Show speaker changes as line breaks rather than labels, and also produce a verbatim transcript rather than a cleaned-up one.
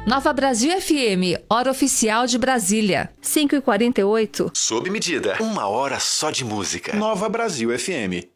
Nova Brasil F M, hora oficial de Brasília, cinco e quarenta e oito.
Sob medida, uma hora só de música.
Nova Brasil F M.